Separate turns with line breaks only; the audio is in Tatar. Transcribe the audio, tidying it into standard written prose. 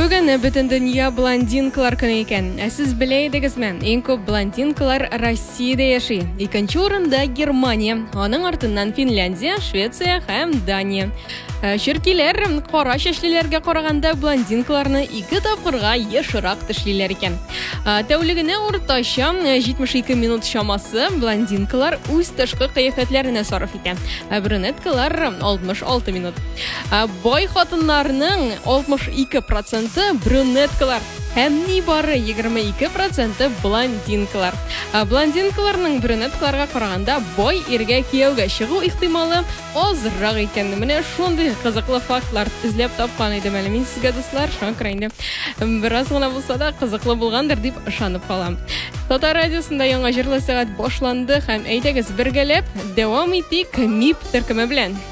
Бүген бөтен дөнья блондинкалар көне икән. Сез беләйдегезме? Иң күп блондинкалар Россиядә яши. Икенче урында Германия, аның артыннан Финляндия, Швеция һәм Дания. Ширкиләр кара чәчлеләргә караганда блондинкаларны 2 тапкырга ешрак тешлиләр икән. Тәүлегенә уртача 72 минут чамасы блондинкалар үз тышкы кыяфәтләренә сарыф итә. Брюнеткалар 66 минут. Бай хатыннарның 62% брюнеткалар һәм нибары 22% блондинкалар. Блондинкаларның брюнеткаларга караганда бай иргә кияүгә чыгу ихтималы азрак икән. Менә шундый кызыклы фактлар эзләп тапкан идем әле мин сезгә дуслар. Шуңа күрә инде бераз гына булса да кызыклы булгандыр дип ышанып калам. Татар радиосында яңа җырлы сәгать башланды һәм әйдәгез бергәләп дәвам итик МИП төркеме белән.